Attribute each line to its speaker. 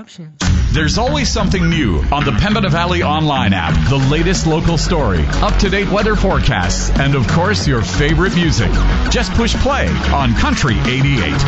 Speaker 1: option.
Speaker 2: There's always something new on the Pembina Valley Online app. The latest local story, up-to-date weather forecasts, and of course your favorite music. Just push play on Country 88.